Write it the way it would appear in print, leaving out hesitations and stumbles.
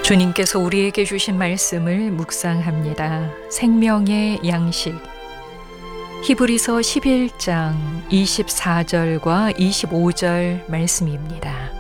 주님께서 우리에게 주신 말씀을 묵상합니다. 생명의 양식. 히브리서 11장 24절과 25절 말씀입니다.